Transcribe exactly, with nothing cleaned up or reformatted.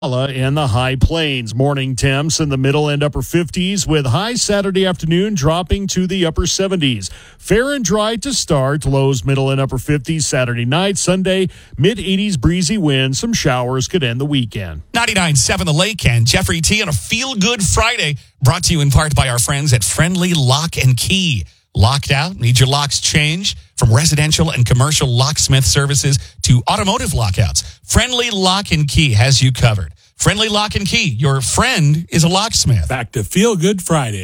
In the high plains. Morning temps in the middle and upper fifties with high Saturday afternoon dropping to the upper seventies. Fair and dry to start. Lows middle and upper fifties Saturday night. Sunday, mid eighties breezy wind. Some showers could end the weekend. ninety-nine point seven The Lake and Jeffrey T on a feel-good Friday. Brought to you in part by our friends at Friendly Lock and Key. Locked out? Need your locks changed? From residential and commercial locksmith services to automotive lockouts, Friendly Lock and Key has you covered. Friendly Lock and Key, your friend is a locksmith. Back to Feel Good Friday.